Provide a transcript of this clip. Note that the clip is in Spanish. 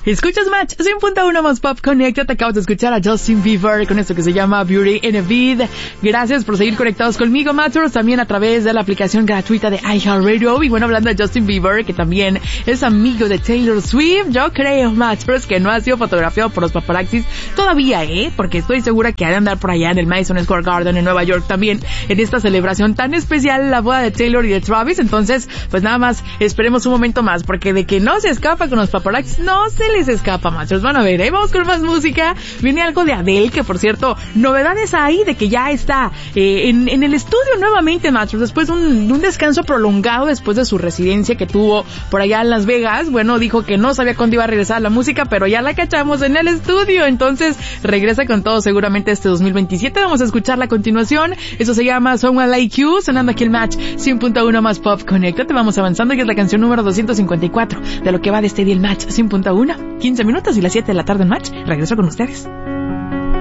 Escuchas Match 100.1 más Pop Connect. Te acabas de escuchar a Justin Bieber con esto que se llama Beauty in a Beat. Gracias por seguir conectados conmigo, Matchers, también a través de la aplicación gratuita de iHeartRadio. Y bueno, hablando de Justin Bieber, que también es amigo de Taylor Swift, yo creo, Matchers, que no ha sido fotografiado por los paparazzis todavía, porque estoy segura que ha de andar por allá en el Madison Square Garden en Nueva York también, en esta celebración tan especial, la boda de Taylor y de Travis. Entonces, pues nada más, esperemos un momento más, porque de que no se escapa con los paparazzis, no se les escapa, Matchers. Van a ver, vamos con más música. Viene algo de Adele, que por cierto, novedades ahí de que ya está en el estudio nuevamente, Matchers, después de un descanso prolongado después de su residencia que tuvo por allá en Las Vegas. Bueno, dijo que no sabía cuándo iba a regresar a la música, pero ya la cachamos en el estudio, entonces regresa con todo seguramente este 2027. Vamos a escucharla a continuación. Eso se llama Someone Like You, sonando aquí el Match 100.1 más Pop Connect. Te vamos avanzando, que es la canción número 254 de lo que va de este día el Match 100.1. 15 minutos y las 7 de la tarde en Match. Regreso con ustedes.